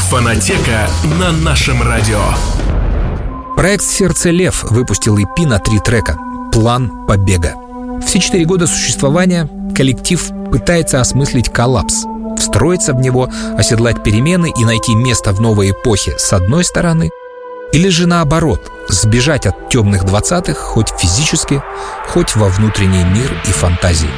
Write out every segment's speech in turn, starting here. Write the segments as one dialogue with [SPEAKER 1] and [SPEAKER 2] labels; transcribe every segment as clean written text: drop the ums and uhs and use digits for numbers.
[SPEAKER 1] Фонотека на нашем радио.
[SPEAKER 2] Проект «Сердце лев» выпустил EP на 3 трека «План побега». Все 4 года существования коллектив пытается осмыслить коллапс, встроиться в него, оседлать перемены и найти место в новой эпохе с одной стороны, или же наоборот, сбежать от темных 20-х хоть физически, хоть во внутренний мир и фантазии.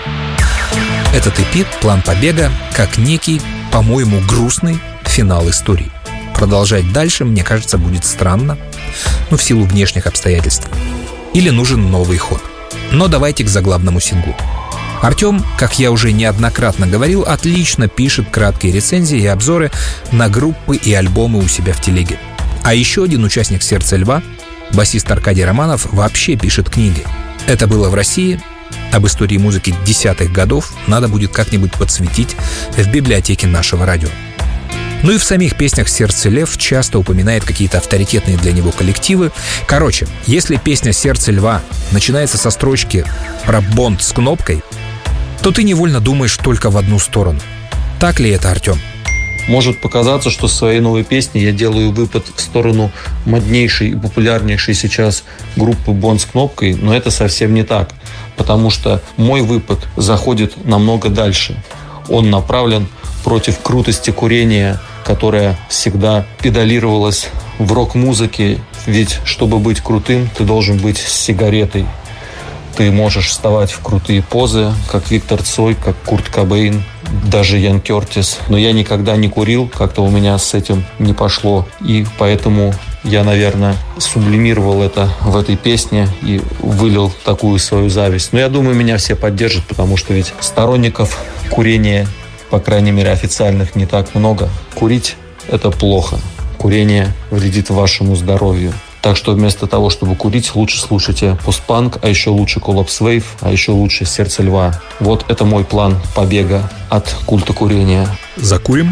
[SPEAKER 2] Этот EP «План побега» как некий, по-моему, грустный финал истории. Продолжать дальше, мне кажется, будет странно, в силу внешних обстоятельств. Или нужен новый ход. Но давайте к заглавному синглу. Артем, как я уже неоднократно говорил, отлично пишет краткие рецензии и обзоры на группы и альбомы у себя в телеге. А еще один участник «Сердца льва», басист Аркадий Романов, вообще пишет книги. Это было в России. Об истории музыки 10-х годов надо будет как-нибудь подсветить в библиотеке нашего радио. И в самих песнях «Сердце лев» часто упоминает какие-то авторитетные для него коллективы. Короче, если песня «Сердце льва» начинается со строчки про Бонд с кнопкой, то ты невольно думаешь только в одну сторону. Так ли это, Артем?
[SPEAKER 3] Может показаться, что в своей новой песне я делаю выпад в сторону моднейшей и популярнейшей сейчас группы Бонд с кнопкой, но это совсем не так, потому что мой выпад заходит намного дальше. Он направлен против крутости курения, которая всегда педалировалась в рок-музыке, ведь чтобы быть крутым, ты должен быть с сигаретой. Ты можешь вставать в крутые позы, как Виктор Цой, как Курт Кобейн, даже Ян Кертис. Но я никогда не курил, как-то у меня с этим не пошло. И поэтому я, наверное, сублимировал это в этой песне и вылил такую свою зависть. Но я думаю, меня все поддержат, потому что ведь сторонников курения, по крайней мере, официальных, не так много. Курить – это плохо. Курение вредит вашему здоровью. Так что вместо того, чтобы курить, лучше слушайте постпанк, а еще лучше Collapse Wave, а еще лучше «Сердце льва». Вот это мой план побега от культа курения.
[SPEAKER 2] Закурим?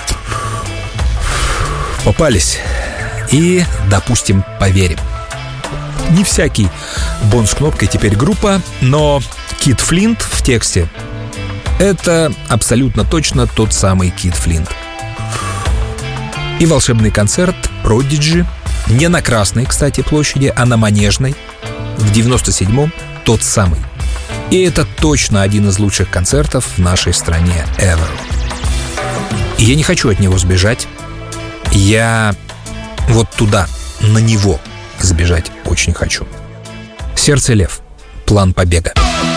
[SPEAKER 2] Попались. И, допустим, поверим. Не всякий Бонд с кнопкой теперь группа, но Кит Флинт в тексте — это абсолютно точно тот самый Кит Флинт. И волшебный концерт Prodigy не на Красной, кстати, площади, а на Манежной в 97-м тот самый. И это точно один из лучших концертов в нашей стране ever. И я не хочу от него сбежать. Я вот туда, на него сбежать очень хочу. «Сердце лев», «План побега».